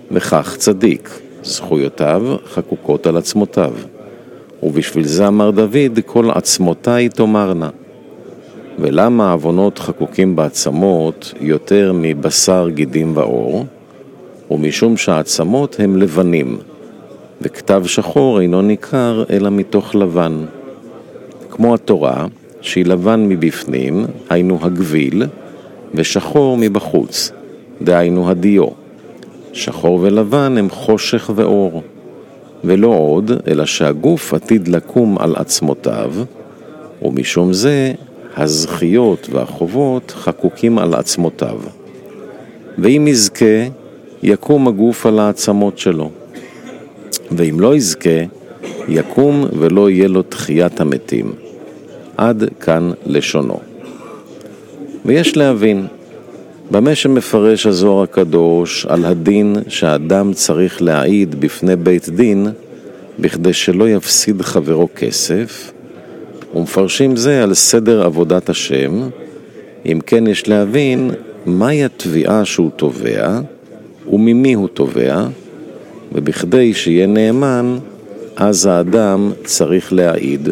וכך צדיק, זכויותיו חקוקות על עצמותיו. ובשביל זה אמר דוד, כל עצמותיי תאמרנה. ולמה העוונות חקוקים בעצמות יותר מבשר גידים ואור? ומשום שהעצמות הם לבנים, וכתב שחור אינו ניכר אלא מתוך לבן. כמו התורה, שהיא לבן מבפנים, היינו הגביל, ושחור מבחוץ, דהיינו הדיו. שחור ולבן הם חושך ואור, ולא עוד, אלא שהגוף עתיד לקום על עצמותיו, ומשום זה הזכיות והחובות חקוקים על עצמותיו. ואם יזכה, יקום הגוף על העצמות שלו. ואם לא יזכה, יקום ולא יהיה לו תחיית המתים. עד כאן לשונו. ויש להבין, במה שמפרש הזוהר הקדוש על הדין שהאדם צריך להעיד בפני בית דין, בכדי שלא יפסיד חברו כסף, ומפרשים זה על סדר עבודת השם. אם כן יש להבין מהי התביעה שהוא תובע, וממי הוא תובע, ובכדי שיהיה נאמן, אז האדם צריך להעיד.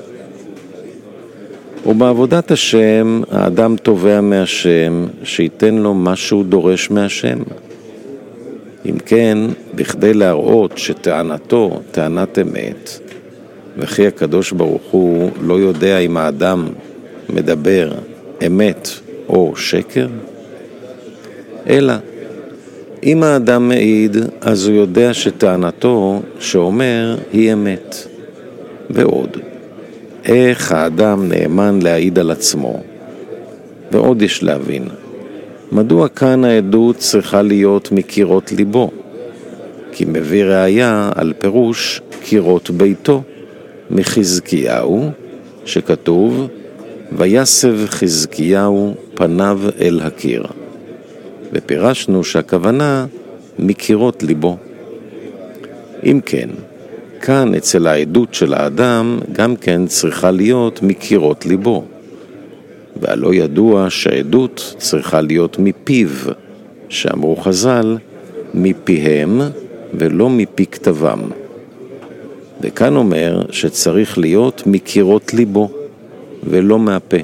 ובעבודת השם, האדם תובע מהשם שייתן לו מה שהוא דורש מהשם. אם כן, בכדי להראות שטענתו טענת אמת, וכי הקדוש ברוך הוא לא יודע אם האדם מדבר אמת או שקר, אלא אם האדם מעיד, אז הוא יודע שטענתו שאומר היא אמת. ועוד, איך האדם נאמן להעיד על עצמו? ועוד יש להבין, מדוע כאן העדות צריכה להיות מקירות ליבו? כי מביא ראיה על פירוש קירות ביתו, מחזקיהו, שכתוב, ויסב חזקיהו פניו אל הקיר. ופירשנו שהכוונה מקירות ליבו. אם כן, כאן אצל העדות של האדם גם כן צריכה להיות מקירות ליבו. והלא ידוע שהעדות צריכה להיות מפיו, שאמרו חז"ל, מפיהם ולא מפי כתבם. וכאן אומר שצריך להיות מקירות ליבו ולא מהפה.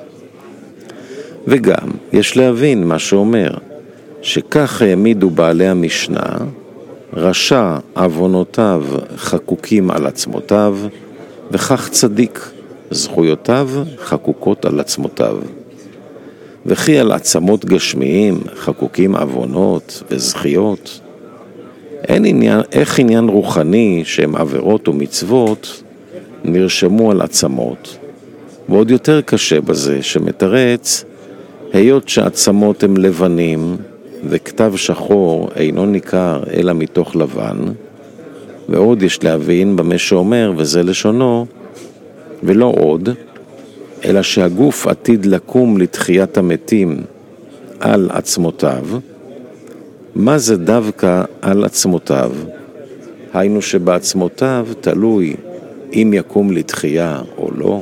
וגם יש להבין מה שאומר, שכך העמידו בעלי המשנה, רשע עוונותיו חקוקים על עצמותיו, וכך צדיק, זכויותיו חקוקות על עצמותיו. וכי על עצמות גשמיים חקוקים עוונות וזכיות. איך עניין רוחני שהם עבירות ומצוות נרשמו על עצמות? ועוד יותר קשה בזה שמתרץ, היות שעצמות הם לבנים, וכתב שחור אינו ניכר אלא מתוך לבן, ועוד יש להבין במה שאומר, וזה לשונו, ולא עוד, אלא שהגוף עתיד לקום לתחיית המתים על עצמותיו. מה זה דווקא על עצמותיו? היינו שבעצמותיו תלוי אם יקום לתחייה או לא.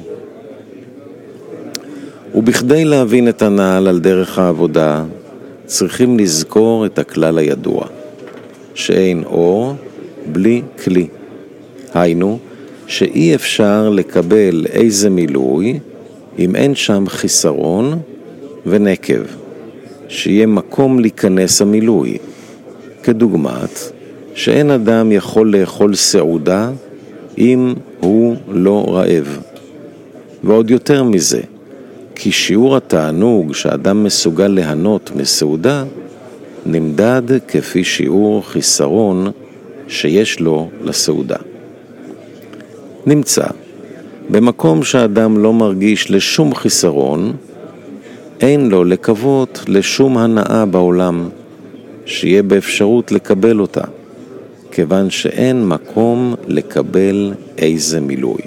ובכדי להבין את הנעל על דרך העבודה, צריכים לזכור את הכלל הידוע, שאין אור בלי כלי. היינו, שאי אפשר לקבל איזה מילוי אם אין שם חיסרון ונקב, שיהיה מקום להיכנס המילוי. כדוגמת, שאין אדם יכול לאכול סעודה אם הוא לא רעב. ועוד יותר מזה, כי שיעור התענוג שאדם מסוגל ליהנות מסעודה נמדד כפי שיעור חיסרון שיש לו לסעודה. נמצא, במקום שאדם לא מרגיש לשום חיסרון, אין לו לקוות לשום הנאה בעולם שיהיה באפשרות לקבל אותה, כיוון שאין מקום לקבל איזה מילוי.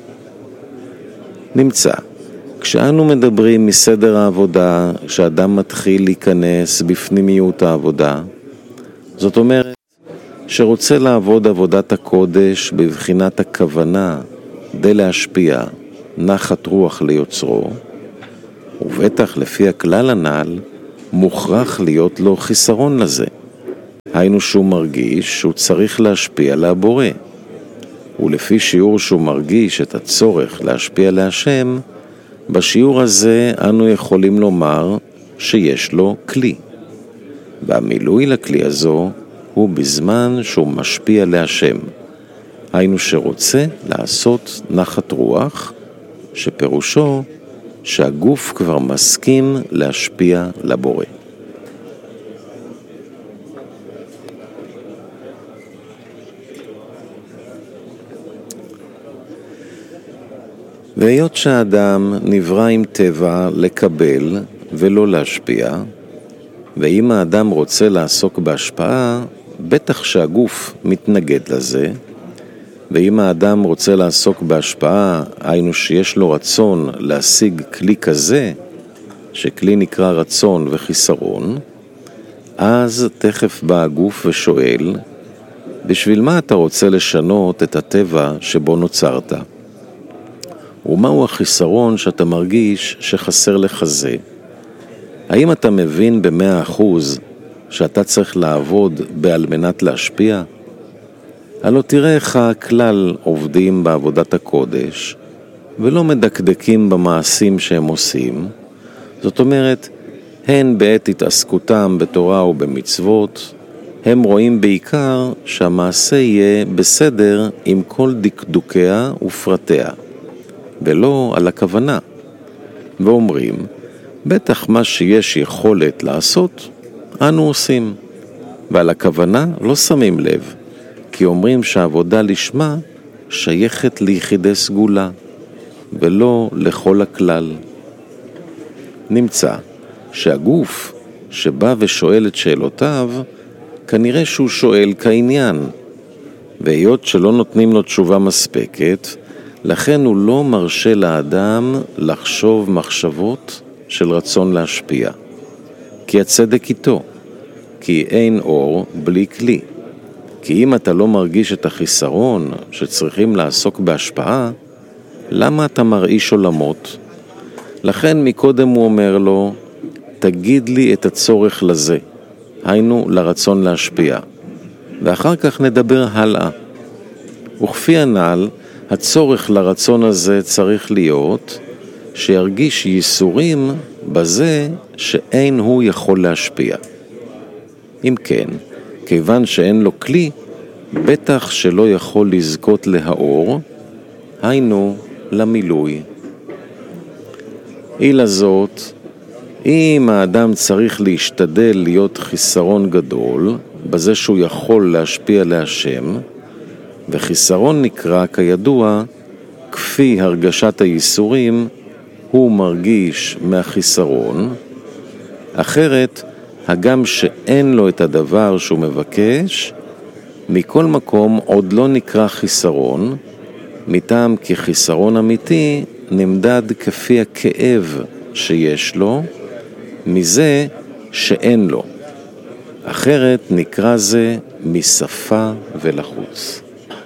נמצא, כשאנו מדברים מסדר העבודה, שאדם מתחיל להיכנס בפנימיות העבודה, זאת אומרת שרוצה לעבוד עבודת הקודש בבחינת הכוונה די להשפיע נחת רוח ליוצרו, ובטח לפי הכלל הנ"ל מוכרח להיות לו חיסרון לזה, היינו שהוא מרגיש שהוא צריך להשפיע לבורא. ולפי שיעור שהוא מרגיש את הצורך להשפיע להשם, בשיעור הזה אנו יכולים לומר שיש לו כלי. והמילוי לכלי הזו הוא בזמן שהוא משפיע להשם. היינו שרוצה לעשות נחת רוח, שפירושו שהגוף כבר מסכים להשפיע לבורא. והיות שהאדם נברא עם טבע לקבל ולא להשפיע, ואם האדם רוצה לעסוק בהשפעה, בטח שהגוף מתנגד לזה, ואם האדם רוצה לעסוק בהשפעה, היינו שיש לו רצון להשיג כלי כזה, שכלי נקרא רצון וחיסרון, אז תכף בא הגוף ושואל, בשביל מה אתה רוצה לשנות את הטבע שבו נוצרת? ומהו החיסרון שאתה מרגיש שחסר לך זה? האם אתה מבין ב100% שאתה צריך לעבוד על מנת להשפיע? הלא תראה איך הכלל עובדים בעבודת הקודש ולא מדקדקים במעשים שהם עושים. זאת אומרת, הן בעת התעסקותם בתורה ובמצוות, הם רואים בעיקר שהמעשה יהיה בסדר עם כל דקדוקיה ופרטיה, ולא על הכוונה. ואומרים, בטח מה שיש יכולת לעשות, אנו עושים. ועל הכוונה לא שמים לב, כי אומרים שהעבודה לשמה שייכת ליחידי סגולה, ולא לכל הכלל. נמצא שהגוף שבא ושואל את שאלותיו, כנראה שהוא שואל כעניין, והיות שלא נותנים לו תשובה מספקת, לכן הוא לא מרשה לאדם לחשוב מחשבות של רצון להשפיע. כי הצדק איתו, כי אין אור בלי כלי. כי אם אתה לא מרגיש את החיסרון שצריכים לעסוק בהשפעה, למה אתה מרעיש עולמות? לכן מקודם הוא אומר לו, תגיד לי את הצורך לזה, היינו לרצון להשפיע, ואחר כך נדבר הלאה. וכפי הנ"ל, הצורך לרצון הזה צריך להיות שירגיש ייסורים בזה שאין הוא יכול להשפיע. אם כן, כיוון שאין לו כלי, בטח שלא יכול לזכות להאור, היינו למילוי. אילה זאת, אם האדם צריך להשתדל להיות חיסרון גדול, בזה שהוא יכול להשפיע להשם, וחיסרון נקרא כידוע, כפי הרגשת הייסורים, הוא מרגיש מהחיסרון, אחרת, הגם שאין לו את הדבר שהוא מבקש, מכל מקום עוד לא נקרא חיסרון, מטעם כי חיסרון אמיתי נמדד כפי הכאב שיש לו, מזה שאין לו. אחרת נקרא זה משפה ולחוץ.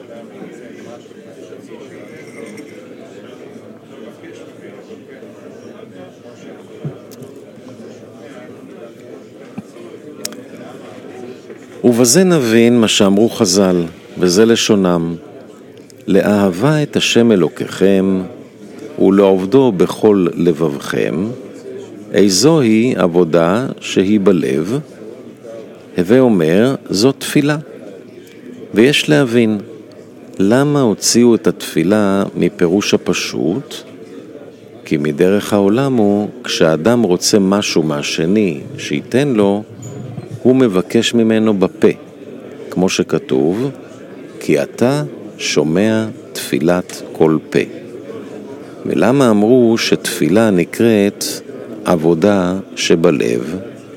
ובזה נבין מה שאמרו חז"ל, וזה לשונם, לאהבה את השם אלוקיכם ולעובדו בכל לבבכם, איזוהי עבודה שהיא בלב, הווה אומר, זאת תפילה. ויש להבין, למה הוציאו את התפילה מפירוש הפשוט? כי מדרך העולם הוא, כשאדם רוצה משהו מהשני שייתן לו, הוא מבקש ממנו בפה, כמו שכתוב, כי אתה שומע תפילת כל פה. ולמה אמרו שתפילה נקראת עבודה שבלב?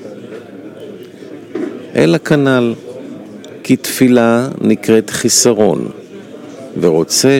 אלא כנ"ל, כי תפילה נקראת חיסרון, ורוצה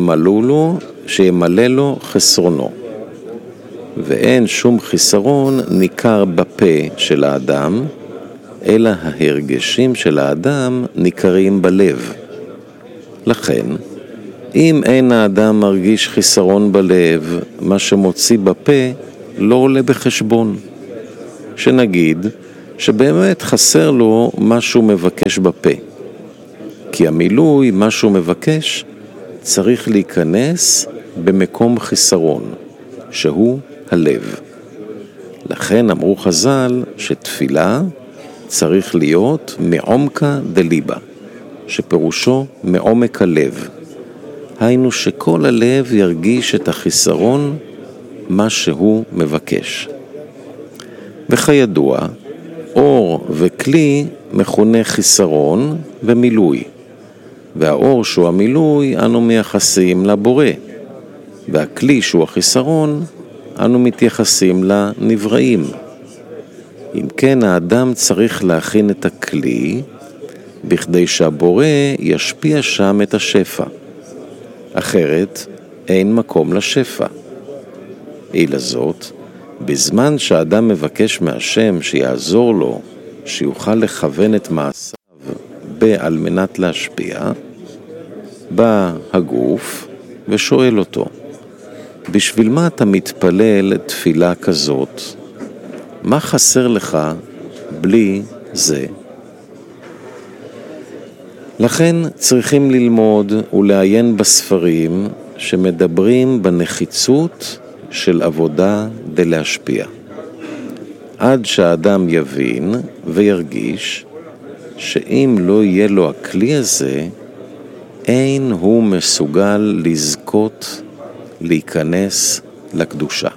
שימלא לו חסרונו. ואין שום חיסרון ניכר בפה של האדם, אלא ההרגשים של האדם ניכרים בלב. לכן, אם אין האדם מרגיש חיסרון בלב, מה שמוציא בפה לא עולה בחשבון. שנגיד שבאמת חסר לו מה שהוא מבקש בפה. כי המילוי, מה שהוא מבקש, צריך להיכנס במקום חיסרון, שהוא הלב. לכן אמרו חז"ל שתפילה צריך להיות מעומקא דליבא, שפירושו מעומק הלב. היינו שכל הלב ירגיש את החיסרון, מה שהוא מבקש. וכידוע, אור וכלי מכונה חיסרון ומילוי. והאור שהוא המילוי אנו מייחסים לבורא, והכלי שהוא החיסרון אנו מתייחסים לנבראים. אם כן, האדם צריך להכין את הכלי בכדי שהבורא ישפיע שם את השפע. אחרת אין מקום לשפע. אלא זאת, בזמן שהאדם מבקש מהשם שיעזור לו, שיוכל לכוון את מעשיו על מנת להשפיע, בא הגוף ושואל אותו, בשביל מה אתה מתפלל תפילה כזאת? מה חסר לך בלי זה? לכן צריכים ללמוד ולעיין בספרים שמדברים בנחיצות של עבודה להשפיע. עד שהאדם יבין וירגיש שאם לא יהיה לו הכלי הזה, אין הוא מסוגל לזכות להיכנס לקדושה.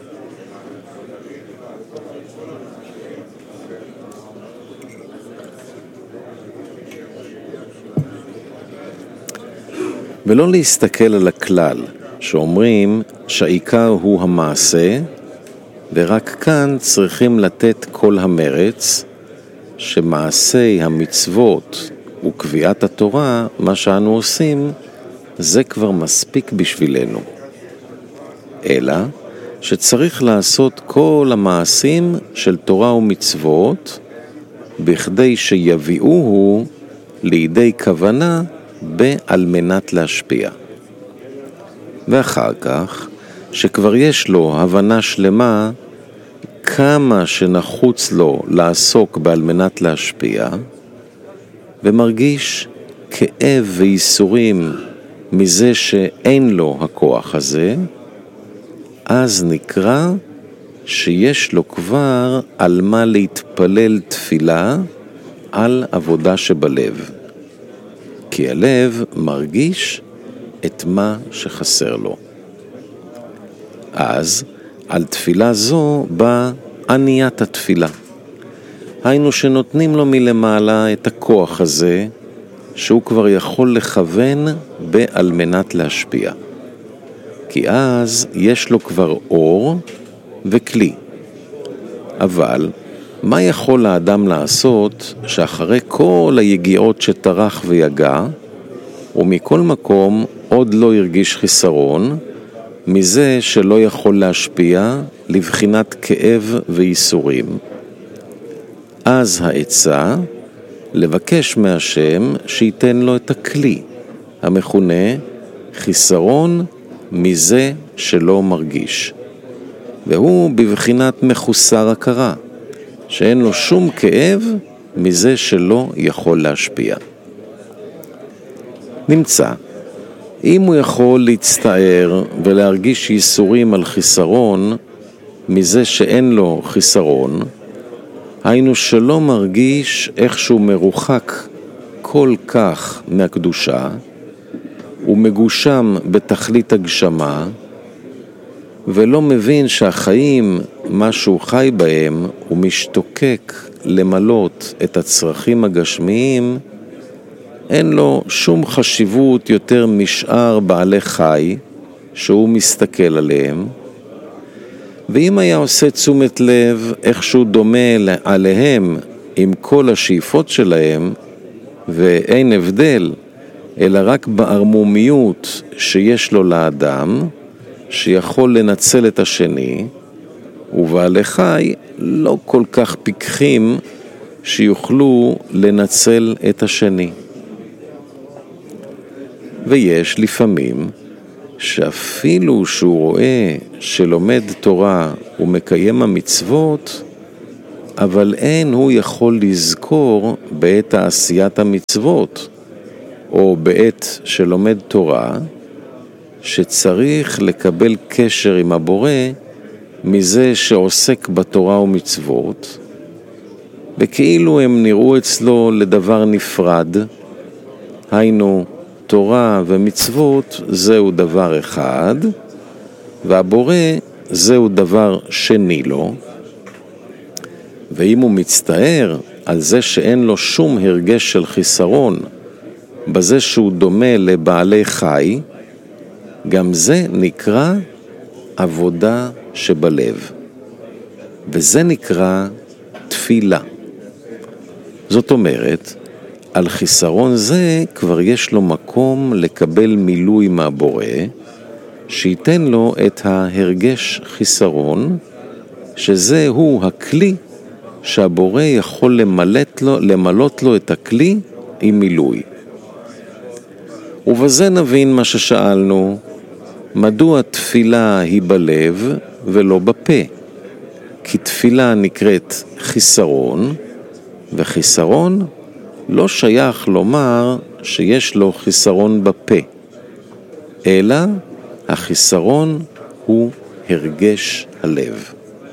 ולא להסתכל על הכלל שאומרים שהעיקר הוא המעשה, ורק כאן צריכים לתת כל המרץ שמעשי המצוות וקביעת התורה, מה שאנו עושים, זה כבר מספיק בשבילנו. אלא שצריך לעשות כל המעשים של תורה ומצוות, בכדי שיביאוהו לידי כוונה על מנת להשפיע. ואחר כך, שכבר יש לו הבנה שלמה כמה שנחוץ לו לעסוק על מנת להשפיע, ומרגיש כאב וייסורים מזה שאין לו הכוח הזה, אז נקרא שיש לו כבר על מה להתפלל תפילה על עבודה שבלב. כי הלב מרגיש את מה שחסר לו. אז על תפילה זו בא עניית התפילה. היינו שנותנים לו מלמעלה את הכוח הזה, שהוא כבר יכול לכוון על מנת להשפיע. כי אז יש לו כבר אור וכלי. אבל מה יכול האדם לעשות שאחרי כל היגיעות שטרח ויגע, ומכל מקום עוד לא הרגיש חיסרון, מזה שלא יכול להשפיע לבחינת כאב וייסורים? אז העצה לבקש מהשם שייתן לו את הכלי, המכונה חיסרון מזה שלא מרגיש. והוא בבחינת מחוסר הכרה, שאין לו שום כאב מזה שלא יכול להשפיע. נמצא, אם הוא יכול להצטער ולהרגיש ייסורים על חיסרון מזה שאין לו חיסרון, היינו שלא מרגיש איכשהו מרוחק כל כך מהקדושה, ומגושם בתכלית הגשמה, ולא מבין שהחיים, מה שהוא חי בהם, הוא משתוקק למלות את הצרכים הגשמיים, אין לו שום חשיבות יותר משאר בעלי חי שהוא מסתכל עליהם. ואם היה עושה תשומת לב איכשהו דומה עליהם עם כל השאיפות שלהם, ואין הבדל, אלא רק בערמומיות שיש לו לאדם, שיכול לנצל את השני, ובעלי חי לא כל כך פיקחים שיוכלו לנצל את השני. ויש לפעמים שאפילו שהוא רואה שלומד תורה ומקיים המצוות, אבל אין הוא יכול לזכור בעת עשיית המצוות, או בעת שלומד תורה, שצריך לקבל קשר עם הבורא מזה שעוסק בתורה ומצוות, וכאילו הם נראו אצלו לדבר נפרד, היינו תורה ומצוות זהו דבר אחד, והבורא זהו דבר שני לו, ואם הוא מצטער על זה שאין לו שום הרגש של חיסרון, בזה שהוא דומה לבעלי חי, גם זה נקרא עבודה שבלב, וזה נקרא תפילה. זאת אומרת, על חיסרון זה כבר יש לו מקום לקבל מילוי מהבורא, שייתן לו את ההרגש חיסרון, שזה הוא הכלי שהבורא יכול למלות לו את הכלי עם מילוי. ובזה נבין מה ששאלנו, מדוע תפילה היא בלב ולא בפה? כי תפילה נקראת חיסרון, וחיסרון לא שייך לומר שיש לו חיסרון בפה, אלא החיסרון הוא הרגש הלב.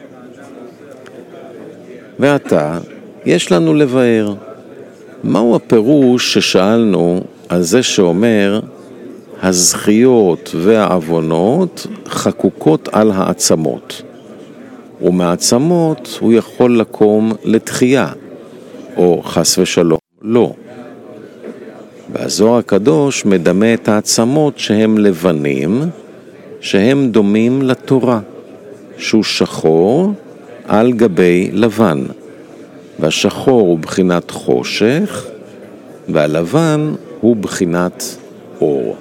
ועתה יש לנו לבאר, מהו הפירוש ששאלנו על זה שאומר הזכיות והעוונות חקוקות על העצמות, ומעצמות הוא יכול לקום לתחייה, או חס ושלום לא. והזוהר הקדוש מדמה את העצמות שהם לבנים, שהם דומים לתורה, שהוא שחור על גבי לבן, והשחור הוא בחינת חושך, והלבן הוא בחינת אור.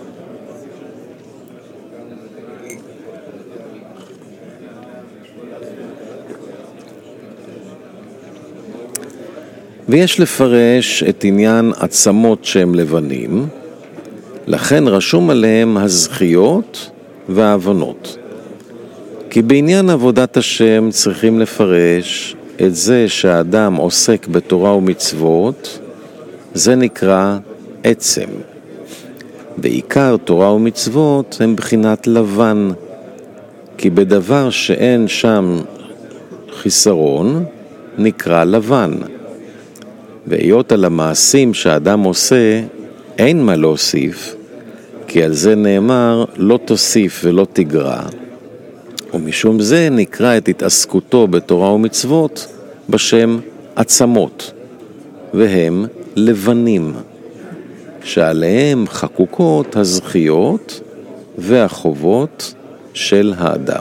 ויש לפרש את עניין עצמות שהם לבנים, לכן רשום עליהם הזכיות והעוונות. כי בעניין עבודת השם צריכים לפרש את זה שהאדם עוסק בתורה ומצוות, זה נקרא עצם. בעיקר תורה ומצוות הם בחינת לבן, כי בדבר שאין שם חיסרון נקרא לבן. והיות על המעשים שהאדם עושה אין מה להוסיף, כי על זה נאמר לא תוסיף ולא תגרע, ומשום זה נקרא את התעסקותו בתורה ומצוות בשם עצמות, והם לבנים, שעליהם חקוקות הזכיות והחובות של האדם.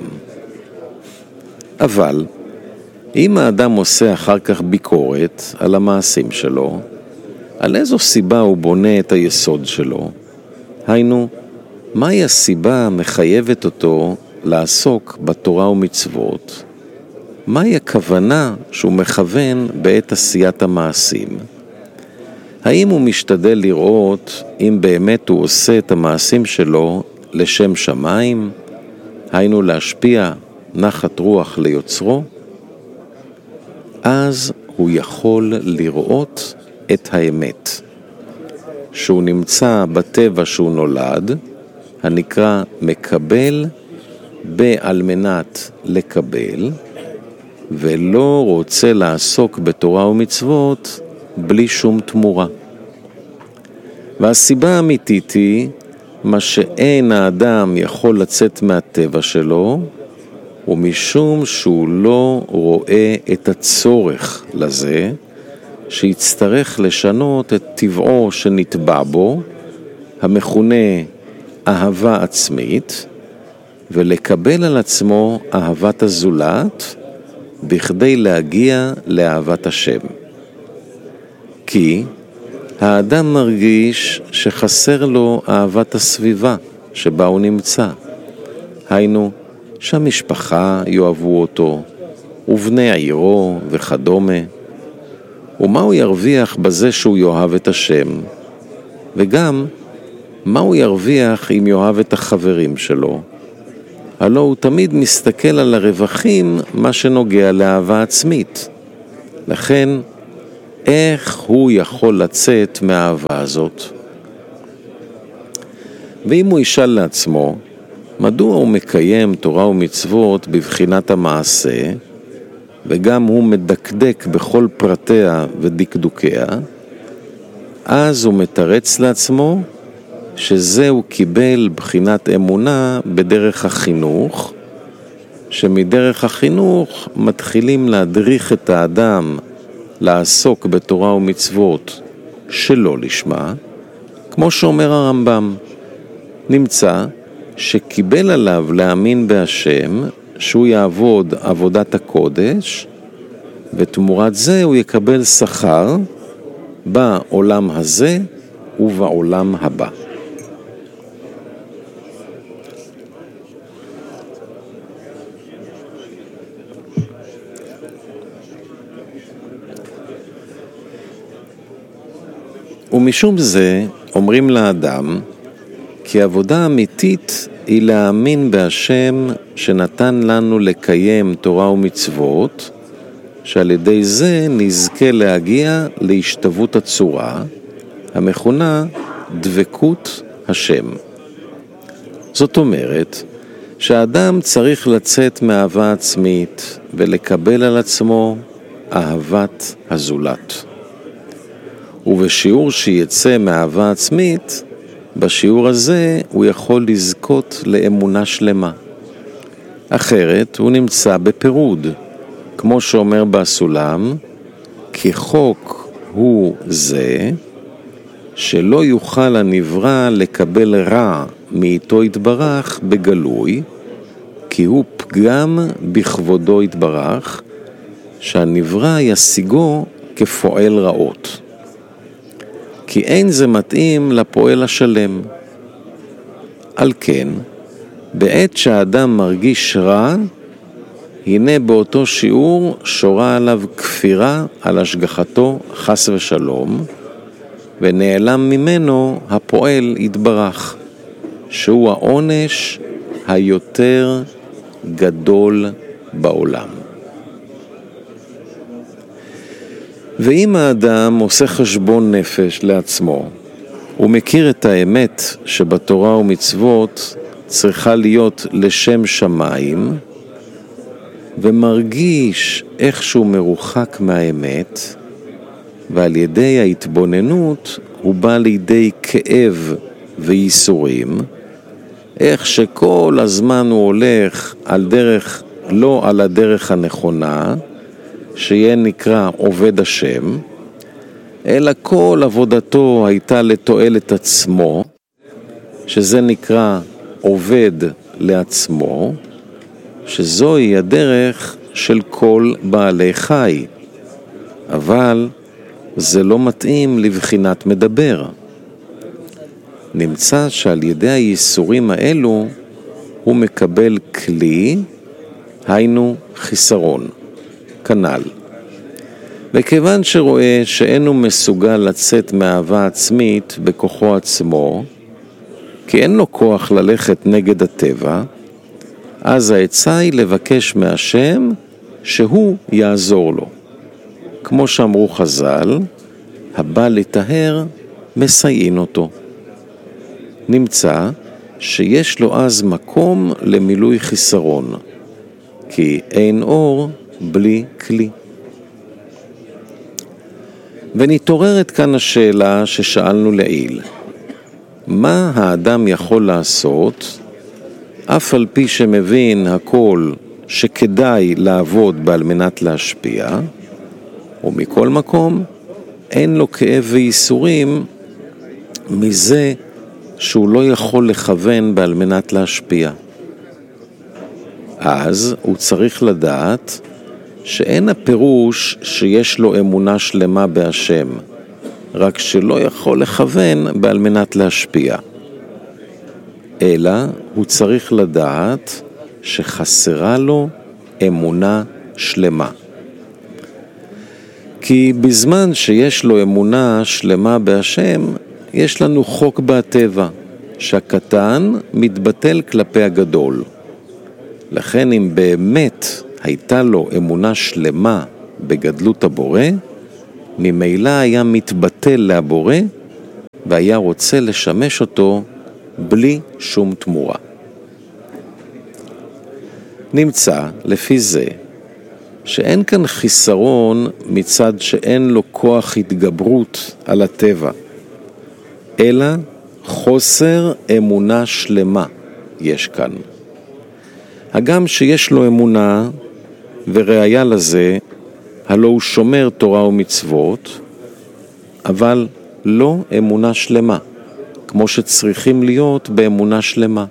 אבל אם האדם עושה אחר כך ביקורת על המעשים שלו, על איזו סיבה הוא בונה את היסוד שלו? היינו, מהי הסיבה המחייבת אותו לעסוק בתורה ומצוות? מהי הכוונה שהוא מכוון בעת עשיית המעשים? האם הוא משתדל לראות אם באמת הוא עושה את המעשים שלו לשם שמיים? היינו להשפיע נחת רוח ליוצרו? אז הוא יכול לראות את האמת, שהוא נמצא בטבע שהוא נולד, הנקרא מקבל בעל מנת לקבל, ולא רוצה לעסוק בתורה ומצוות בלי שום תמורה. והסיבה האמיתית היא מה שאין האדם יכול לצאת מהטבע שלו, ומשום שהוא לא רואה את הצורך לזה, שיצטרך לשנות את טבעו שנטבע בו, המכונה אהבה עצמית, ולקבל על עצמו אהבת הזולת, בכדי להגיע לאהבת השם. כי האדם מרגיש שחסר לו אהבת הסביבה שבה הוא נמצא. היינו, שהמשפחה יאהבו אותו, ובני עירו וכדומה. ומה הוא ירוויח בזה שהוא יאהב את השם? וגם, מה הוא ירוויח אם יאהב את החברים שלו? הלא הוא תמיד מסתכל על הרווחים מה שנוגע לאהבה עצמית. לכן, איך הוא יכול לצאת מהאהבה הזאת? ואם הוא ישאל לעצמו, מדוע הוא מקיים תורה ומצוות בבחינת המעשה, וגם הוא מדקדק בכל פרטיה ודקדוקיה, אז הוא מתרץ לעצמו שזה הוא קיבל בחינת אמונה בדרך החינוך, שמדרך החינוך מתחילים להדריך את האדם לעסוק בתורה ומצוות שלא לשמה, כמו שאומר הרמב"ם, נמצא שקיבל עליו להאמין בהשם, שהוא יעבוד עבודת הקודש, ותמורת זה הוא יקבל שכר בעולם הזה ובעולם הבא. ומשום זה אומרים לאדם כי עבודה אמיתית היא להאמין בהשם שנתן לנו לקיים תורה ומצוות, שעל ידי זה נזכה להגיע להשתוות הצורה, המכונה דבקות השם. זאת אומרת שהאדם צריך לצאת מאהבה עצמית ולקבל על עצמו אהבת הזולת. ובשיעור שיצא מאהבה עצמית, בשיעור הזה הוא יכול לזכות לאמונה שלמה. אחרת הוא נמצא בפירוד, כמו שאומר בסולם, כי חוק הוא זה שלא יוכל הנברא לקבל רע מאיתו יתברך בגלוי, כי הוא פגם בכבודו יתברך, שהנברא ישיגו כפועל רעות. כי אין זה מתאים לפועל השלם. על כן, בעת שהאדם מרגיש רע, הנה באותו שיעור שורה עליו כפירה על השגחתו חס ושלום, ונעלם ממנו הפועל יתברך, שהוא העונש היותר גדול בעולם. ואם האדם עושה חשבון נפש לעצמו, הוא מכיר את האמת שבתורה ומצוות צריכה להיות לשם שמיים, ומרגיש איכשהו מרוחק מהאמת, ועל ידי ההתבוננות הוא בא לידי כאב וייסורים, איך שכל הזמן הוא הולך על דרך, לא על הדרך הנכונה, שיהיה נקרא עובד השם, אלא כל עבודתו הייתה לתועלת עצמו, שזה נקרא עובד לעצמו, שזוהי הדרך של כל בעלי חי, אבל זה לא מתאים לבחינת מדבר. נמצא שעל ידי הייסורים האלו הוא מקבל כלי, היינו חיסרון, כנ"ל. וכיוון שרואה שאינו מסוגל לצאת מאהבה עצמית בכוחו עצמו, כי אין לו כוח ללכת נגד הטבע, אז העצה היא לבקש מהשם שהוא יעזור לו. כמו שאמרו חז"ל, הבא לטהר מסייעין אותו. נמצא שיש לו אז מקום למילוי חיסרון, כי אין אור בלי כלי. ונתעוררת כאן השאלה ששאלנו לעיל. מה האדם יכול לעשות, אף על פי שמבין הכל שכדאי לעבוד בעל מנת להשפיע, ומכל מקום אין לו כאב וייסורים מזה שהוא לא יכול לכוון בעל מנת להשפיע. אז הוא צריך לדעת שאין הפירוש שיש לו אמונה שלמה בהשם, רק שלא יכול לכוון בעל מנת להשפיע. אלא הוא צריך לדעת שחסרה לו אמונה שלמה. כי בזמן שיש לו אמונה שלמה בהשם, יש לנו חוק בטבע, שהקטן מתבטל כלפי הגדול. לכן אם באמת הייתה לו אמונה שלמה בגדלות הבורא, ממילא היה מתבטל להבורא, והיה רוצה לשמש אותו בלי שום תמורה. נמצא לפי זה שאין כאן חיסרון מצד שאין לו כוח התגברות על הטבע, אלא חוסר אמונה שלמה יש כאן. הגם שיש לו אמונה וראיה לזה, הלא הוא שומר תורה ומצוות, אבל לא אמונה שלמה, כמו שצריכים להיות באמונה שלמה.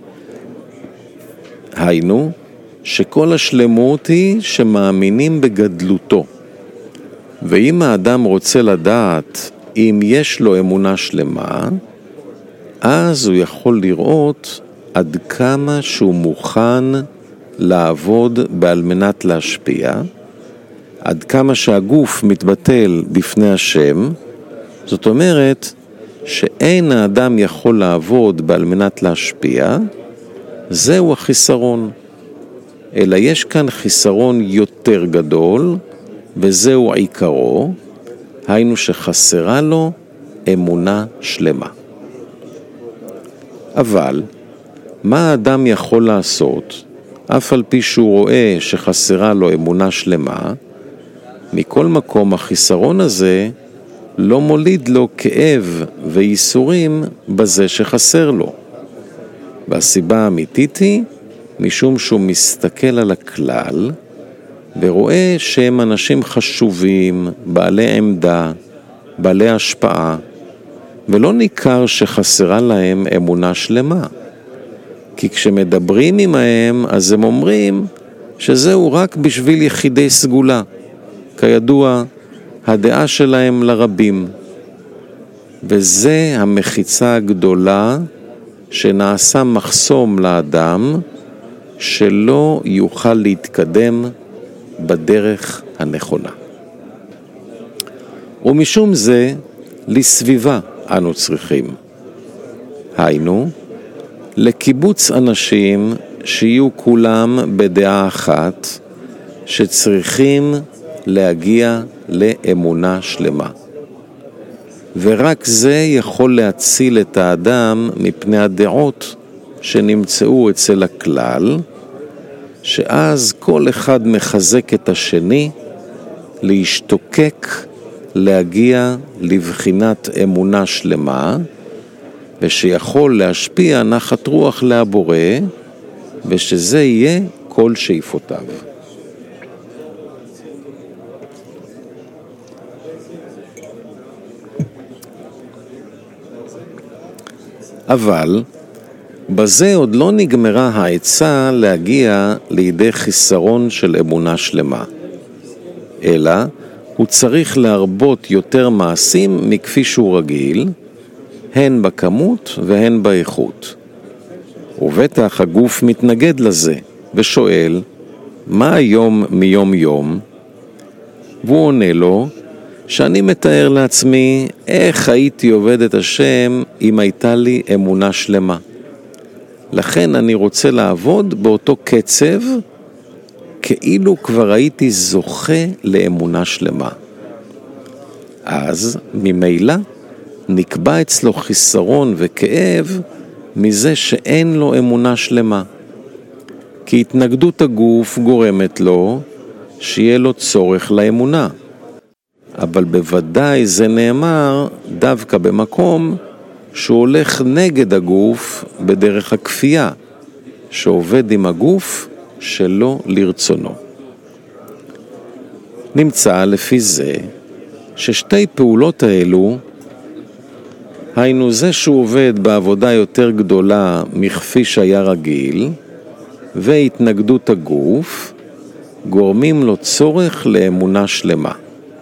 היינו, שכל השלמות היא שמאמינים בגדלותו. ואם האדם רוצה לדעת אם יש לו אמונה שלמה, אז הוא יכול לראות עד כמה שהוא מוכן לעבוד בעל מנת להשפיע, עד כמה שהגוף מתבטל בפני השם. זאת אומרת שאין האדם יכול לעבוד בעל מנת להשפיע, זהו החיסרון. אלא יש כאן חיסרון יותר גדול, וזהו עיקרו, היינו שחסרה לו אמונה שלמה. אבל מה האדם יכול לעשות, אף על פי שהוא רואה שחסרה לו אמונה שלמה? מכל מקום החיסרון הזה לא מוליד לו כאב וייסורים בזה שחסר לו. והסיבה האמיתית היא משום שהוא מסתכל על הכלל ורואה שהם אנשים חשובים, בעלי עמדה, בעלי השפעה, ולא ניכר שחסרה להם אמונה שלמה. כי כשמדברים עמהם אז הם אומרים שזהו רק בשביל יחידי סגולה. כידוע, הדעה שלהם לרבים. וזה המחיצה הגדולה שנעשה מחסום לאדם שלא יוכל להתקדם בדרך הנכונה. ומשום זה לסביבה אנו צריכים. היינו, לקיבוץ אנשים שיהיו כולם בדעה אחת, שצריכים להגיע לאמונה שלמה. ורק זה יכול להציל את האדם מפני הדעות שנמצאו אצל הכלל, שאז כל אחד מחזק את השני להשתוקק, להגיע לבחינת אמונה שלמה, ושיכול להשפיע נחת רוח להבורא, ושזה יהיה כל שאיפותיו. אבל בזה עוד לא נגמרה העצה להגיע לידי חיסרון של אמונה שלמה, אלא הוא צריך להרבות יותר מעשים מכפי שהוא רגיל, הן בכמות והן באיכות. ובטח הגוף מתנגד לזה ושואל, מה היום מיום יום? והוא עונה לו, שאני מתאר לעצמי איך הייתי עובד את השם אם הייתה לי אמונה שלמה. לכן אני רוצה לעבוד באותו קצב, כאילו כבר הייתי זוכה לאמונה שלמה. אז ממילא נקבע אצלו חיסרון וכאב מזה שאין לו אמונה שלמה. כי התנגדות הגוף גורמת לו שיהיה לו צורך לאמונה. אבל בוודאי זה נאמר דווקא במקום שהוא הולך נגד הגוף בדרך הכפייה, שעובד עם הגוף שלא לרצונו. נמצא לפי זה ששתי פעולות האלו, היינו זה שהוא עובד בעבודה יותר גדולה מכפי שהיה רגיל, והתנגדות הגוף, גורמים לו צורך לאמונה שלמה.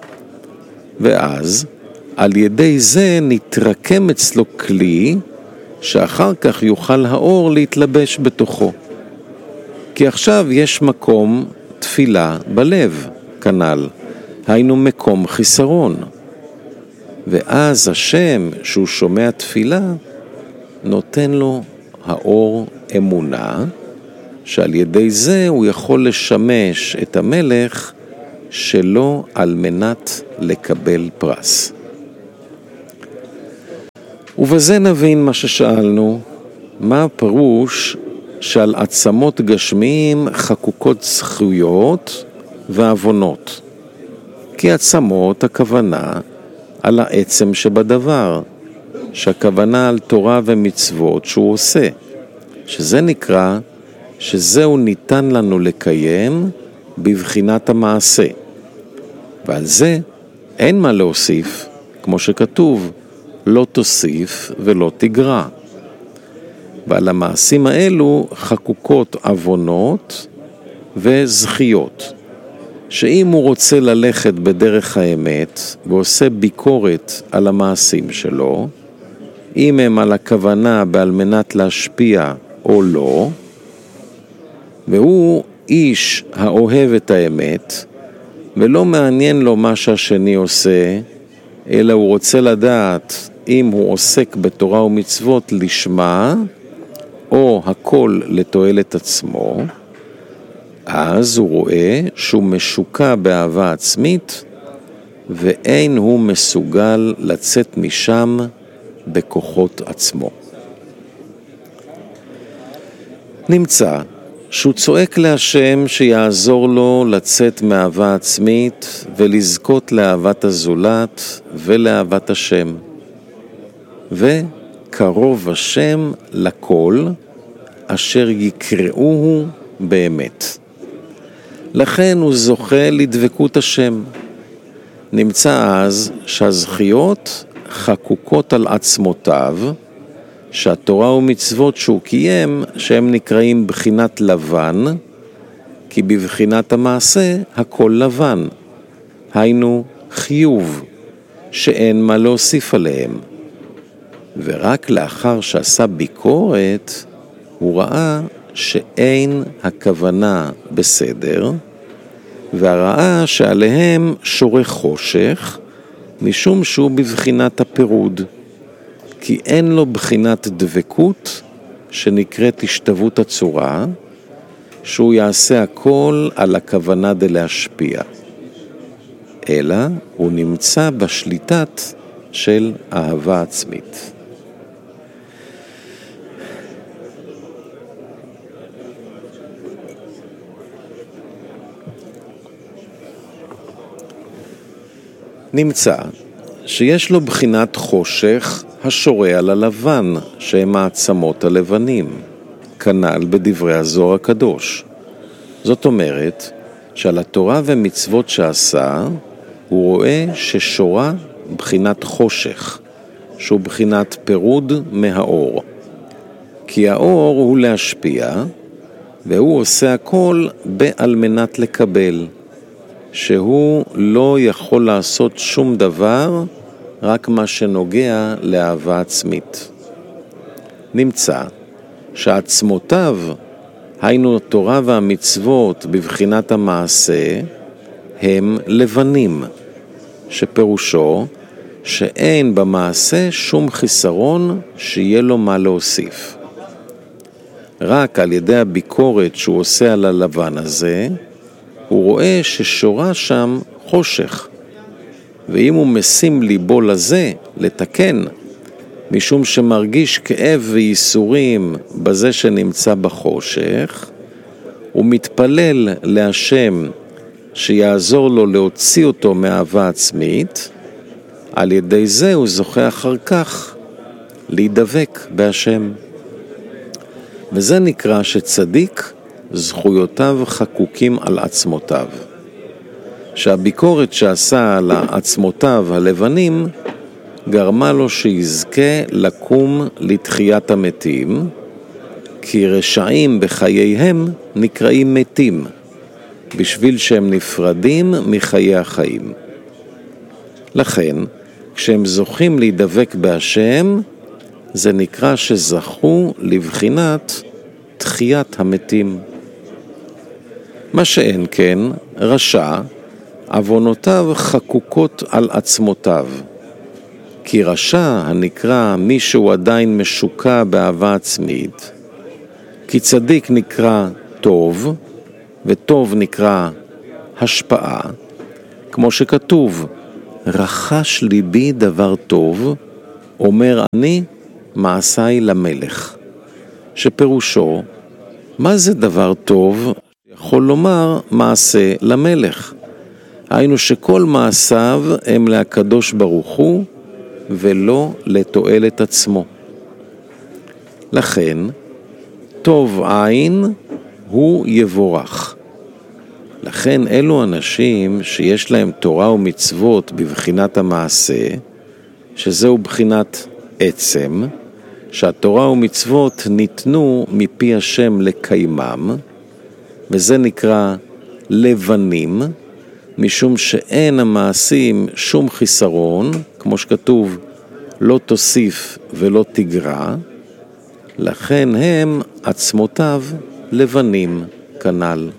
ואז על ידי זה נתרקם אצלו כלי שאחר כך יוכל האור להתלבש בתוכו. כי עכשיו יש מקום תפילה בלב, כנ"ל, היינו מקום חיסרון. ואז השם שהוא שומע תפילה נותן לו האור אמונה, שעל ידי זה הוא יכול לשמש את המלך שלא על מנת לקבל פרס. ובזה נבין מה ששאלנו, מה הפירוש שעל עצמות גשמיים חקוקות זכויות ועוונות. כי עצמות הכוונה על העצם שבדבר, שהכוונה על תורה ומצוות שהוא עושה, שזה נקרא שזהו ניתן לנו לקיים בבחינת המעשה. ועל זה אין מה להוסיף, כמו שכתוב, לא תוסיף ולא תגרע. ועל המעשים האלו חקוקות עוונות וזכיות, שאם הוא רוצה ללכת בדרך האמת ועושה ביקורת על המעשים שלו, אם הם על הכוונה בעל מנת להשפיע או לא, והוא איש האוהב את האמת, ולא מעניין לו מה שהשני עושה, אלא הוא רוצה לדעת אם הוא עוסק בתורה ומצוות לשמה, או הכל לתועלת עצמו, אז הוא רואה שהוא משוקע באהבה עצמית, ואין הוא מסוגל לצאת משם בכוחות עצמו. נמצא שהוא צועק להשם שיעזור לו לצאת מאהבה עצמית ולזכות לאהבת הזולת ולאהבת השם. וקרוב השם לכל אשר יקראוהו באמת. לכן הוא זוכה לדבקות השם. נמצא אז שהזכיות חקוקות על עצמותיו, שהתורה ומצוות שהוא קיים, שהם נקראים בחינת לבן, כי בבחינת המעשה הכל לבן, היינו חיוב, שאין מה להוסיף עליהם. ורק לאחר שעשה ביקורת, הוא ראה שאין הכוונה בסדר, והראה שעליהם שורה חושך, משום שהוא בבחינת הפירוד. כי אין לו בחינת דבקות שנקראת השתוות הצורה, שהוא יעשה הכל על הכוונה להשפיע. אלא הוא נמצא בשליטת של אהבה עצמית. נמצא שיש לו בחינת חושך השורה על הלבן, שהם העצמות הלבנים, כנ"ל בדברי הזוהר הקדוש. זאת אומרת שעל התורה ומצוות שעשה, הוא רואה ששורה בחינת חושך, שהוא בחינת פירוד מהאור. כי האור הוא להשפיע, והוא עושה הכל על מנת לקבל, שהוא לא יכול לעשות שום דבר, רק מה שנוגע לאהבה עצמית. נמצא שעצמותיו, היינו התורה והמצוות בבחינת המעשה, הם לבנים, שפירושו שאין במעשה שום חיסרון שיהיה לו מה להוסיף. רק על ידי הביקורת שהוא עושה על הלבן הזה, הוא רואה ששורה שם חושך. ואם הוא משים ליבו לזה, לתקן, משום שמרגיש כאב וייסורים בזה שנמצא בחושך, הוא מתפלל להשם שיעזור לו להוציא אותו מאהבה עצמית, על ידי זה הוא זוכה אחר כך להידבק בהשם. וזה נקרא שצדיק זכויותיו חקוקים על עצמותיו. שהביקורת שעשה על עצמותיו הלבנים גרמה לו שיזכה לקום לתחיית המתים, כי רשעים בחייהם נקראים מתים, בשביל שהם נפרדים מחיי החיים. לכן, כשהם זוכים להידבק בהשם, זה נקרא שזכו לבחינת תחיית המתים. מה שאין כן, רשע, עוונותיו חקוקות על עצמותיו. כי רשע הנקרא מי שהוא עדיין משוקע באהבה עצמית, כי צדיק נקרא טוב, וטוב נקרא השפעה, כמו שכתוב, רחש ליבי דבר טוב, אומר אני מעשיי למלך. שפירושו, מה זה דבר טוב? יכול לומר מעשה למלך. היינו שכל מעשיו הם להקדוש ברוך הוא ולא לתועלת עצמו. לכן, טוב עין הוא יבורך. לכן אלו אנשים שיש להם תורה ומצוות בבחינת המעשה, שזהו בחינת עצם, שהתורה ומצוות ניתנו מפי השם לקיימם, וזה נקרא לבנים, משום שאין המעשים שום חיסרון, כמו שכתוב, לא תוסיף ולא תגרע, לכן הם עצמותיו לבנים כנ"ל.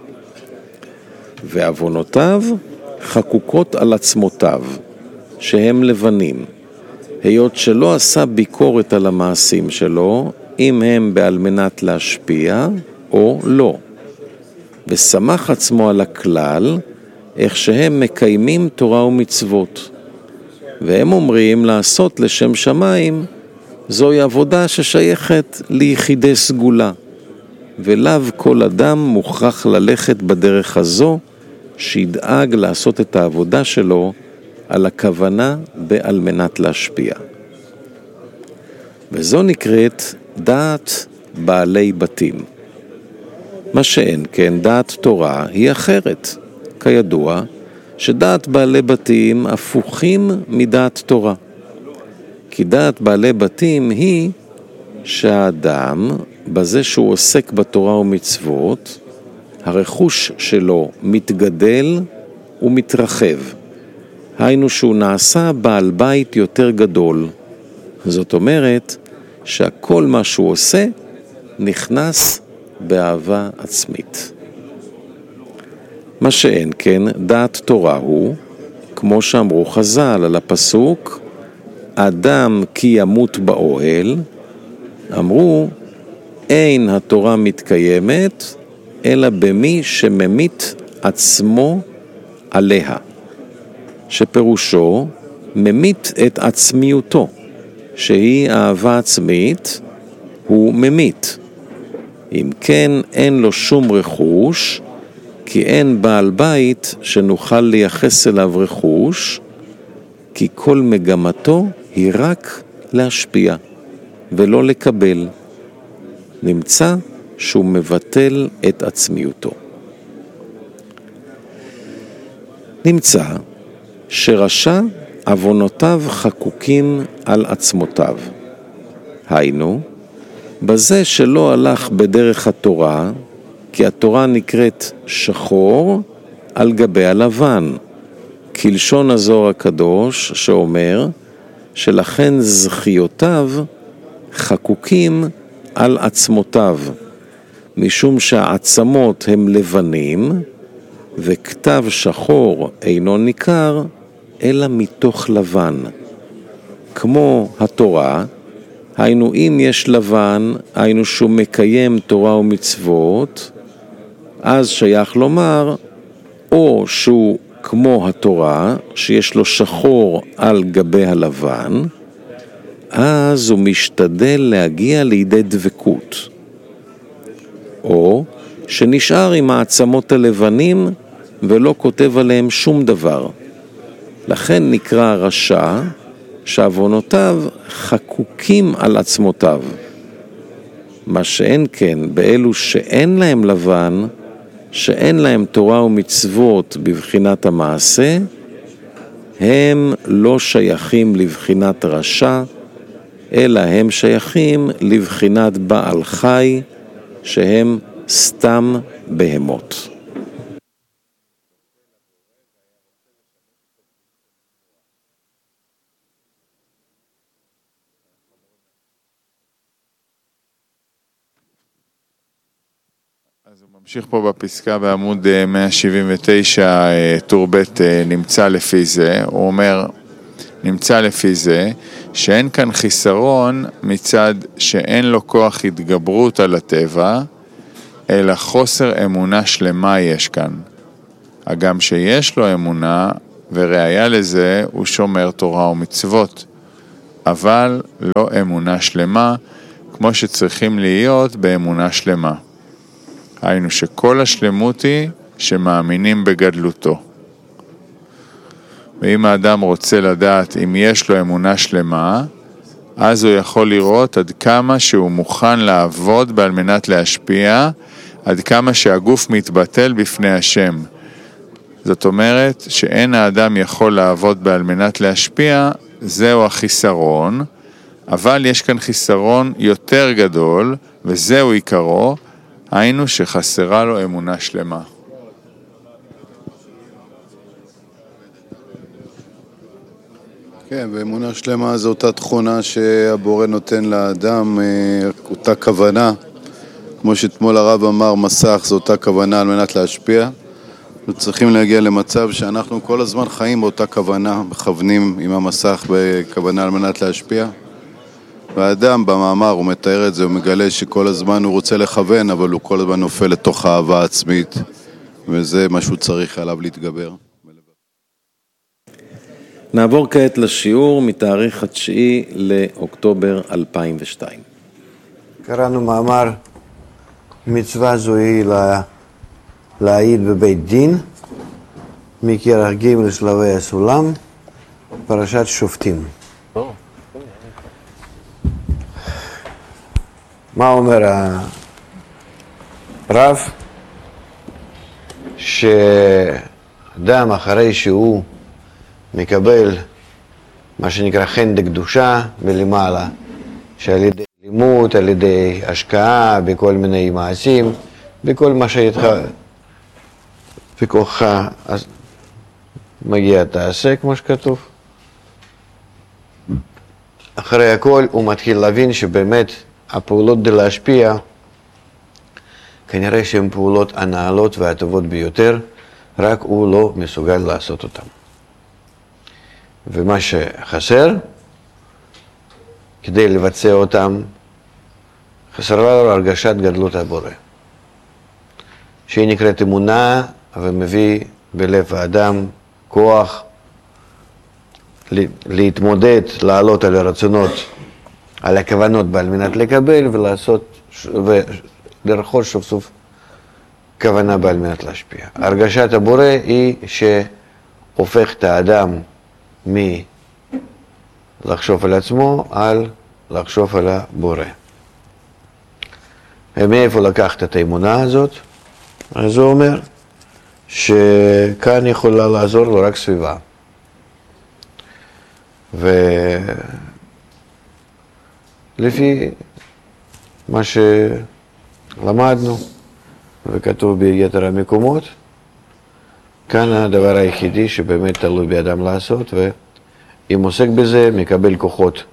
ועוונותיו חקוקות על עצמותיו, שהם לבנים, היות שלא עשה ביקורת על המעשים שלו, אם הם בעל מנת להשפיע או לא. ושמח עצמו על הכלל, איך שהם מקיימים תורה ומצוות. והם אומרים לעשות לשם שמיים, זוהי עבודה ששייכת ליחידי סגולה. ולאו כל אדם מוכרח ללכת בדרך הזו, שידאג לעשות את העבודה שלו על הכוונה בעל מנת להשפיע. וזו נקראת דעת בעלי בתים. מה שאין כן, דעת תורה היא אחרת. כידוע שדעת בעלי בתים הפוכים מדעת תורה. כי דעת בעלי בתים היא שהאדם, בזה שהוא עוסק בתורה ומצוות, הרכוש שלו מתגדל ומתרחב. היינו שהוא נעשה בעל בית יותר גדול. זאת אומרת שהכל מה שהוא עושה נכנס באהבה עצמית. מה שאין כן, דעת תורה הוא, כמו שאמרו חז"ל על הפסוק, אדם כי ימות באוהל, אמרו, אין התורה מתקיימת, אלא במי שממית עצמו עליה. שפירושו, ממית את עצמיותו, שהיא אהבה עצמית, הוא ממית. אם כן, אין לו שום רכוש, כי אין בעל בית שנוכל לייחס אליו רכוש, כי כל מגמתו היא רק להשפיע ולא לקבל. נמצא שהוא מבטל את עצמיותו. נמצא שרשע עוונותיו חקוקים על עצמותיו. היינו, בזה שלא הלך בדרך התורה, כי התורה נקראת שחור על גבי הלבן, כלשון הזוהר הקדוש שאומר שלכן זכיותיו חקוקים על עצמותיו, משום שהעצמות הם לבנים וכתב שחור אינו ניכר אלא מתוך לבן. כמו התורה, היינו אם יש לבן, היינו שהוא מקיים תורה ומצוות, אז שייך לומר או שהוא כמו התורה, שיש לו שחור על גבי הלבן, אז הוא משתדל להגיע לידי דבקות. או שנשאר עם העצמות הלבנים ולא כותב עליהם שום דבר. לכן נקרא רשע שעוונותיו חקוקים על עצמותיו. מה שאין כן באלו שאין להם לבן, שאין להם תורה ומצוות בבחינת המעשה, הם לא שייכים לבחינת רשע, אלא הם שייכים לבחינת בעל חי, שהם סתם בהמות. אז הוא ממשיך פה בפסקה בעמוד 179, טור ב' נמצא לפי זה, הוא אומר, נמצא לפי זה, שאין כאן חיסרון מצד שאין לו כוח התגברות על הטבע, אלא חוסר אמונה שלמה יש כאן. הגם שיש לו אמונה, וראיה לזה הוא שומר תורה ומצוות, אבל לא אמונה שלמה, כמו שצריכים להיות באמונה שלמה. היינו שכל השלמות היא שמאמינים בגדלותו. ואם האדם רוצה לדעת אם יש לו אמונה שלמה, אז הוא יכול לראות עד כמה שהוא מוכן לעבוד על מנת להשפיע, עד כמה שהגוף מתבטל בפני השם. זאת אומרת שאין האדם יכול לעבוד על מנת להשפיע, זהו החיסרון, אבל יש כאן חיסרון יותר גדול, וזהו עיקרו, היינו שחסרה לו אמונה שלמה. כן, ואמונה שלמה זו אותה תכונה שהבורא נותן לאדם, אותה כוונה, כמו שאתמול הרב אמר, מסך זו אותה כוונה על מנת להשפיע. אנחנו צריכים להגיע למצב שאנחנו כל הזמן חיים באותה כוונה, מכוונים עם המסך בכוונה על מנת להשפיע. והאדם במאמר הוא מתאר את זה, הוא מגלה שכל הזמן הוא רוצה לכוון, אבל הוא כל הזמן נופל לתוך האהבה העצמית, וזה מה שהוא צריך עליו להתגבר. נעבור כעת לשיעור מתאריך 9 לאוקטובר 2002. קראנו מאמר, מצווה זו היא להעיד בבית דין, מכרך ג' לשלבי הסולם, פרשת שופטים. מה אומר הרב? שאדם אחרי שהוא מקבל מה שנקרא חן דקדושה בלמעלה, שעל ידי לימוד, על ידי השקעה, בכל מיני מעשים, בכל מה שאיתך בכוחך, אז מגיע תעשה כמו שכתוב. אחרי הכל הוא מתחיל להבין שבאמת הפעולות די להשפיע, כנראה שהן פעולות הנעלות והטובות ביותר, רק הוא לא מסוגל לעשות אותן. ומה שחסר, כדי לבצע אותם, חסרה לו הרגשת גדלות הבורא, שהיא נקראת אמונה ומביא בלב האדם כוח להתמודד, לעלות על הרצונות, על הכוונות בעל מנת לקבל ולעשות ולרכוש סוף סוף כוונה בעל מנת להשפיע. הרגשת הבורא היא שהופך את האדם מלחשוב על עצמו על לחשוב על הבורא. ומאיפה לקחת את האמונה הזאת? אז הוא אומר שכאן יכולה לעזור לו רק סביבה. ולפי מה שלמדנו וכתוב ביתר המקומות, כאן הדבר היחידי שבאמת תלוי באדם לעשות, ואם עוסק בזה מקבל כוחות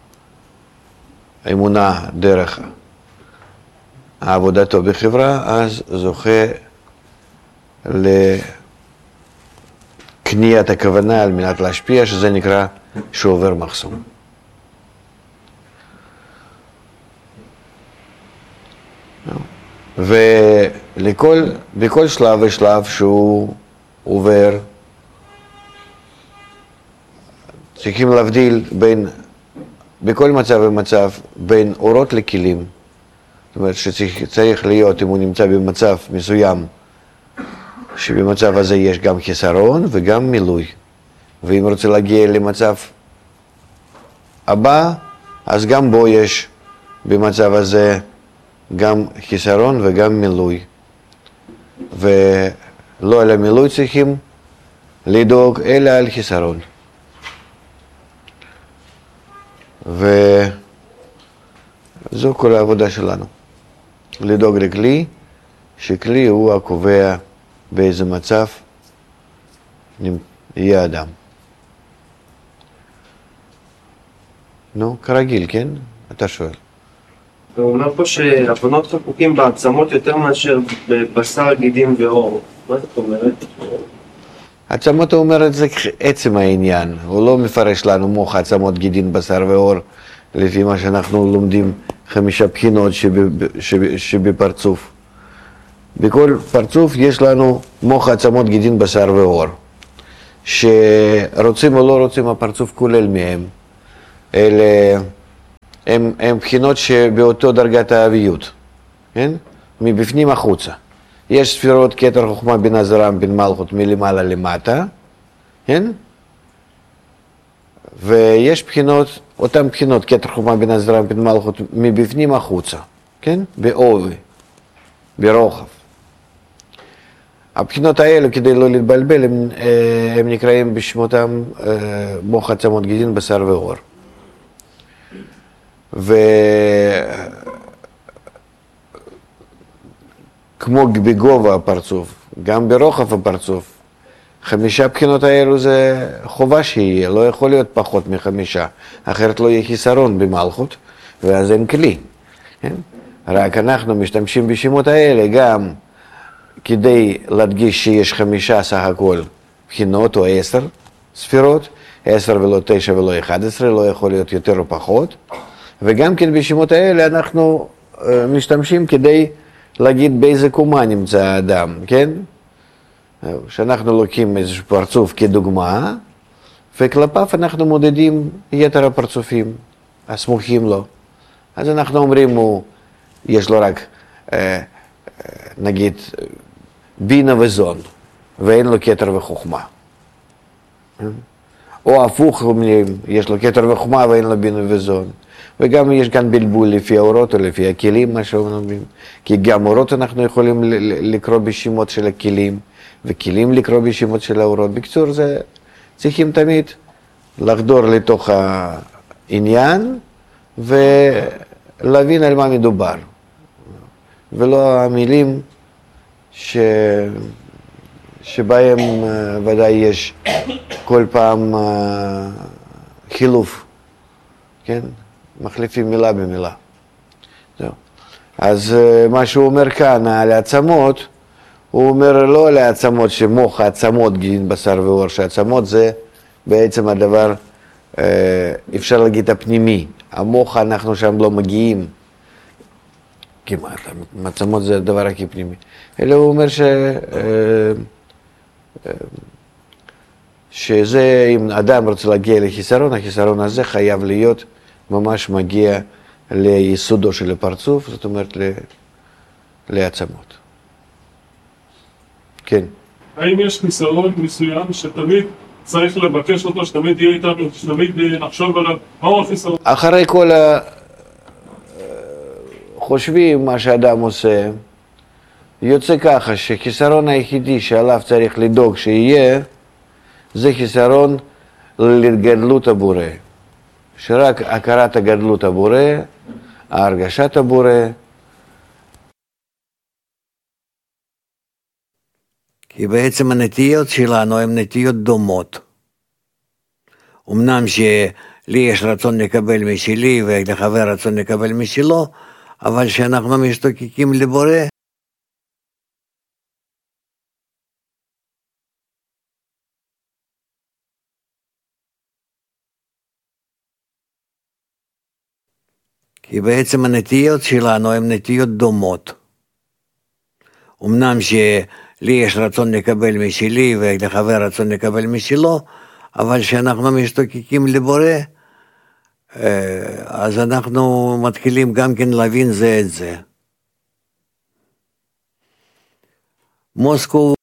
אמונה דרך העבודתו בחברה, אז זוכה לקניית הכוונה על מנת להשפיע, שזה נקרא שעובר מחסום. ובכל שלב ושלב שהוא עובר, צריכים להבדיל בכל מצב ומצב בין אורות לכלים. זאת אומרת שצריך להיות, אם הוא נמצא במצב מסוים, שבמצב הזה יש גם חיסרון וגם מילוי. ואם רוצה להגיע למצב הבא, אז גם בו יש במצב הזה גם חיסרון וגם מילוי. ולא על המילוי צריכים לדאוג, אלא על חיסרון. וזו כל העבודה שלנו. לדאוג לכלי, שכלי הוא הקובע באיזה מצב יהיה אדם. נו, כרגיל, כן? אתה שואל. הוא אומר פה שהבנות חקוקים בעצמות יותר מאשר בבשר, גידים ואור. מה זאת אומרת? עצמות אומרת זה עצם העניין. הוא לא מפרש לנו מוח, עצמות, גידין, בשר ואור, לפי מה שאנחנו לומדים 5 בחינות שבפרצוף. בכל פרצוף יש לנו מוח, עצמות, גידין, בשר ועור, שרוצים או לא רוצים הפרצוף כולל מהם. אלה הם בחינות שבאותו דרגת האביות, כן? מבפנים החוצה. יש ספירות כתר, חוכמה, בינה, זרע, אנפין, מלכות מלמעלה למטה, כן? ויש בחינות, אותן בחינות כתר, חוכמה, בינה, זרע, אנפין, מלכות מבפנים החוצה, כן? בעובי, ברוחב. הבחינות האלה, כדי לא להתבלבל, הם נקראים בשמותם מוח, עצמות, גידין, בשר ועור. וכמו בגובה הפרצוף, גם ברוחב הפרצוף, 5 בחינות האלו זה חובה שיהיה, לא יכול להיות פחות מ5, אחרת לא יהיה חיסרון במלכות, ואז אין כלי. כן? רק אנחנו משתמשים בשמות האלה גם כדי להדגיש שיש 5 סך הכל בחינות או 10 ספירות, 10 ולא 9 ולא 11, לא יכול להיות יותר או פחות. וגם כן בשמות האלה אנחנו משתמשים כדי להגיד באיזה קומה נמצא האדם, כן? שאנחנו לוקחים איזשהו פרצוף כדוגמה, וכלפיו אנחנו מודדים יתר הפרצופים הסמוכים לו. אז אנחנו אומרים, יש לו רק, נגיד, בינה וזון, ואין לו כתר וחוכמה. או הפוך, יש לו כתר וחוכמה ואין לו בינה וזון. וגם יש כאן בלבול לפי האורות או לפי הכלים, מה שאומרים. כי גם אורות אנחנו יכולים לקרוא בשמות של הכלים, וכלים לקרוא בשמות של האורות. בקצור, צריכים תמיד לחדור לתוך העניין ולהבין על מה מדובר. ולא המילים שבהם ודאי יש כל פעם חילוף, כן? מחליפים מילה במילה. זהו. אז מה שהוא אומר כאן על העצמות, הוא אומר לא על העצמות שמוח העצמות, גידין, בשר ועור, שהעצמות זה בעצם הדבר, אפשר להגיד הפנימי. המוח אנחנו שם לא מגיעים כמעט, העצמות זה הדבר הכי פנימי. אלא הוא אומר שזה, אם אדם רוצה להגיע לחיסרון, החיסרון הזה חייב להיות ממש מגיע ליסודו של הפרצוף, זאת אומרת לעצמות. כן. האם יש חיסרון מסוים שתמיד צריך לבקש אותו, שתמיד יהיה איתנו, שתמיד נחשוב עליו, מהו החיסרון? אחרי כל חושבים מה שאדם עושה, יוצא ככה שחיסרון היחידי שעליו צריך לדאוג שיהיה, זה חיסרון לגדלות הבורא. שרק הכרת הגדלות הבורא, הרגשת הבורא. כי בעצם הנטיות שלנו הן נטיות דומות. אמנם שלי יש רצון לקבל משלי ולחבר רצון לקבל משלו, אבל שאנחנו משתוקקים לבורא, כי בעצם הנטיות שלנו הן נטיות דומות. אמנם שלי יש רצון לקבל משלי ולחבר רצון לקבל משלו, אבל שאנחנו משתוקקים לבורא, אז אנחנו מתחילים גם כן להבין זה את זה. מוסקו